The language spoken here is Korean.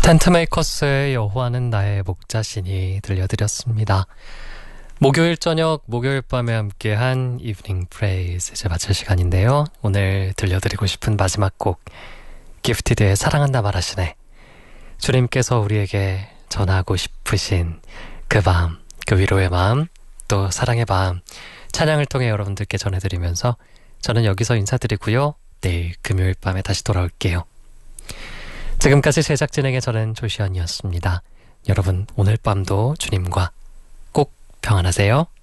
텐트메이커스의 여호와는 나의 목자시니 들려드렸습니다. 목요일 저녁, 목요일 밤에 함께한 이브닝 프레이즈 이제 마칠 시간인데요. 오늘 들려드리고 싶은 마지막 곡, 기프티드의 사랑한다 말하시네. 주님께서 우리에게 전하고 싶으신 그 마음, 그 위로의 마음, 또 사랑의 마음, 찬양을 통해 여러분들께 전해드리면서 저는 여기서 인사드리고요. 내일 금요일 밤에 다시 돌아올게요. 지금까지 제작 진행의 저는 조시연이었습니다. 여러분 오늘 밤도 주님과 꼭 평안하세요.